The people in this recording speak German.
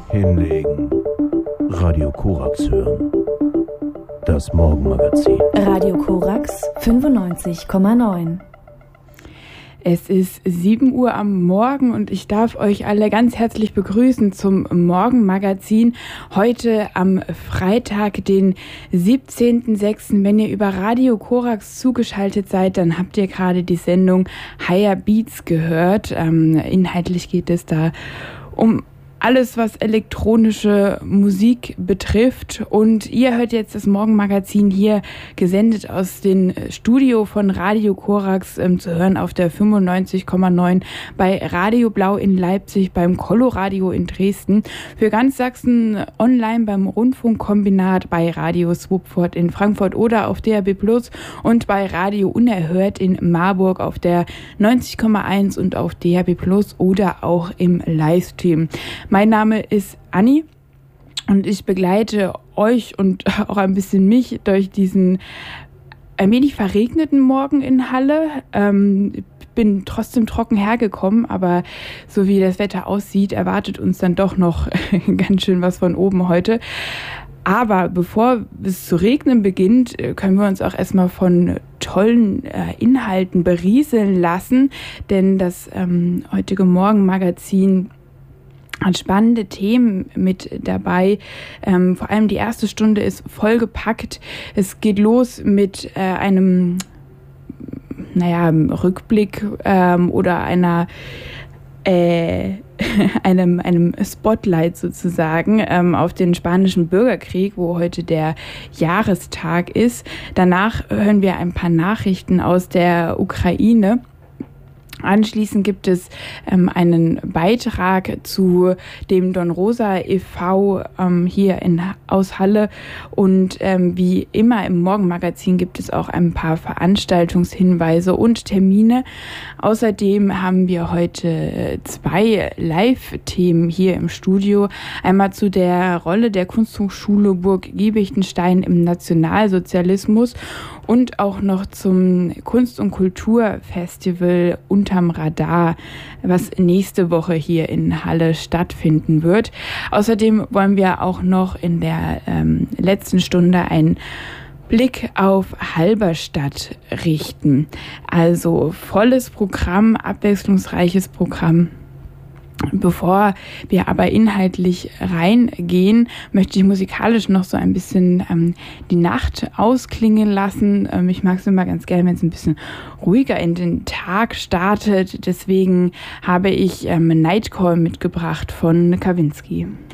Hinlegen. Radio Korax hören. Das Morgenmagazin. Radio Korax 95,9. Es ist 7 Uhr am Morgen und ich darf euch alle ganz herzlich begrüßen zum Morgenmagazin. Heute am Freitag, den 17.06. Wenn ihr über Radio Korax zugeschaltet seid, dann habt ihr gerade die Sendung Higher Beats gehört. Inhaltlich geht es da um alles, was elektronische Musik betrifft. Und ihr hört jetzt das Morgenmagazin hier gesendet aus dem Studio von Radio Korax zu hören auf der 95,9 bei Radio Blau in Leipzig, beim Coloradio in Dresden, für ganz Sachsen online beim Rundfunkkombinat, bei Radio Swupford in Frankfurt oder auf DAB+ und bei Radio Unerhört in Marburg auf der 90,1 und auf DAB+ oder auch im Livestream. Mein Name ist Anni und ich begleite euch und auch ein bisschen mich durch diesen ein wenig verregneten Morgen in Halle. Ich bin trotzdem trocken hergekommen, aber so wie das Wetter aussieht, erwartet uns dann doch noch ganz schön was von oben heute. Aber bevor es zu regnen beginnt, können wir uns auch erstmal von tollen Inhalten berieseln lassen, denn das heutige Morgenmagazin hat spannende Themen mit dabei. Vor allem die erste Stunde ist vollgepackt. Es geht los mit einem Rückblick oder einem Spotlight sozusagen auf den spanischen Bürgerkrieg, wo heute der Jahrestag ist. Danach hören wir ein paar Nachrichten aus der Ukraine. Anschließend gibt es einen Beitrag zu dem Don Rosa e.V. Hier aus Halle und wie immer im Morgenmagazin gibt es auch ein paar Veranstaltungshinweise und Termine. Außerdem haben wir heute 2 Live-Themen hier im Studio. Einmal zu der Rolle der Kunsthochschule Burg Giebichenstein im Nationalsozialismus und auch noch zum Kunst- und Kulturfestival Unterm Radar, was nächste Woche hier in Halle stattfinden wird. Außerdem wollen wir auch noch in der letzten Stunde einen Blick auf Halberstadt richten. Also volles Programm, abwechslungsreiches Programm. Bevor wir aber inhaltlich reingehen, möchte ich musikalisch noch so ein bisschen die Nacht ausklingen lassen. Ich mag es immer ganz gerne, wenn es ein bisschen ruhiger in den Tag startet. Deswegen habe ich Nightcall mitgebracht von Kavinsky.